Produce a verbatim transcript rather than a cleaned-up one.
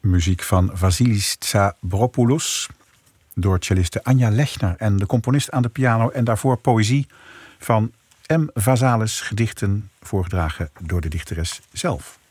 Muziek van Vasilis Tsabropoulos door celliste Anja Lechner en de componist aan de piano. En daarvoor poëzie van M. Vazalis, gedichten voorgedragen door de dichteres zelf.